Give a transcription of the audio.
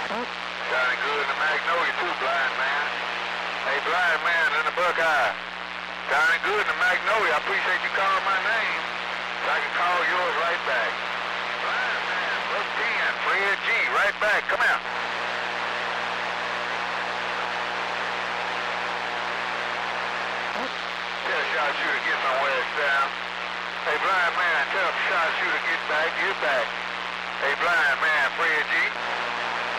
Sounding good in the Magnolia too, blind man. Hey, blind man in the Buckeye. Sounding good in the Magnolia. I appreciate you calling my name, so I can call yours right back. Blind man, look 10, Fred G, right back. Come out. Tell sharpshooter get somewhere down. Hey, blind man, tell sharpshooter get back, get back. Hey, blind man, Fred G.